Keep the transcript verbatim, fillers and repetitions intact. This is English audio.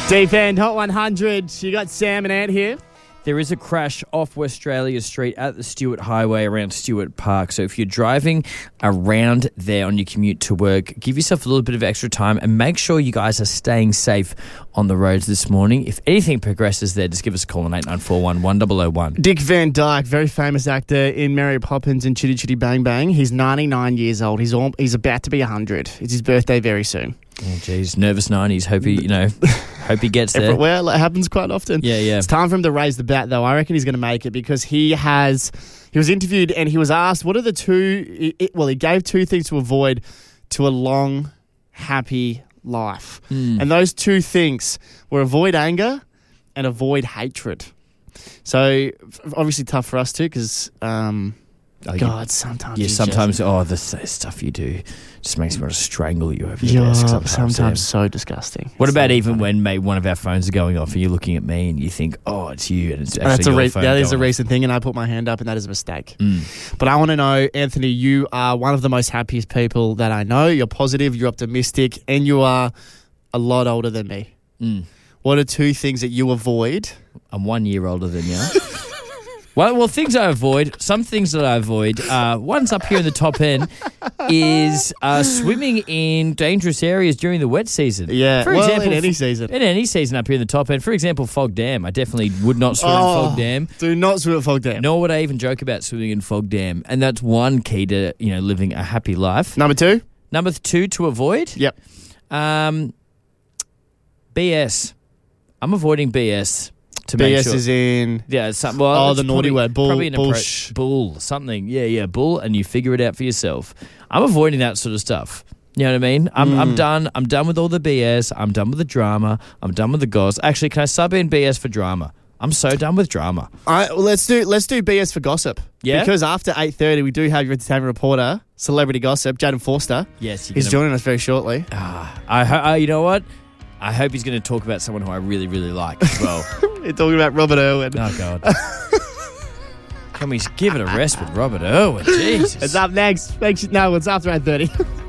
Deep End Hot one hundred. You got Sam and Ant here. There is a crash off Westralia Street at the Stewart Highway around Stewart Park. So if you're driving around there on your commute to work, give yourself a little bit of extra time and make sure you guys are staying safe on the roads this morning. If anything progresses there, just give us a call on eight nine four one, one zero zero one. Dick Van Dyke, very famous actor in Mary Poppins and Chitty Chitty Bang Bang. He's ninety-nine years old. He's all, he's about to be one hundred. It's his birthday very soon. Oh, geez. Nervous nineties. Hope he, you know, hope he gets there. Well, it happens quite often. Yeah, yeah. It's time for him to raise the bat, though. I reckon he's going to make it because he has... He was interviewed and he was asked, what are the two... It, well, he gave two things to avoid to a long, happy life. Mm. And those two things were avoid anger and avoid hatred. So, obviously tough for us too because... Um, Oh, God, sometimes... Yeah, you sometimes, just, oh, the stuff you do just makes me want to strangle you over the yeah, desk. Sometimes, sometimes yeah. so disgusting. What It's about so even funny. when maybe one of our phones are going off and you're looking at me and you think, oh, it's you, and it's actually That's a your re- phone that is a going off. recent thing, and I put my hand up, and that is a mistake. Mm. But I want to know, Anthony, you are one of the most happiest people that I know. You're positive, you're optimistic, and you are a lot older than me. Mm. What are two things that you avoid? I'm one year older than you. Well, well, things I avoid, some things that I avoid, uh, one's up here in the top end, is uh, swimming in dangerous areas during the wet season. Yeah, For well, example, in any f- season. In any season up here in the top end. For example, Fog Dam. I definitely would not swim in Fog Dam. Do not swim at Fog Dam. Nor would I even joke about swimming in Fog Dam. And that's one key to, you know, living a happy life. Number two? Number two to avoid? Yep. Um, B S. I'm avoiding B S. To B make S sure. is in... Yeah, some, well, Oh, it's the naughty probably, word. Bull- probably an bullsh- appro- bull, something. Yeah, yeah, bull, and you figure it out for yourself. I'm avoiding that sort of stuff. You know what I mean? I'm, Mm. I'm done. I'm done with all the B S. I'm done with the drama. I'm done with the goss. Actually, can I sub in B S for drama? I'm so done with drama. All right, well, let's do let's do B S for gossip. Yeah? Because after eight thirty, we do have your entertainment reporter, celebrity gossip, Jaden Forster. Yes, you're He's gonna, joining us very shortly. Ah, I, ho- uh, you know what? I hope he's going to talk about someone who I really, really like as well. We're talking about Robert Irwin. Oh, God. Can we give it a rest with Robert Irwin? Jesus. It's up next. Thanks. No, it's after eight thirty.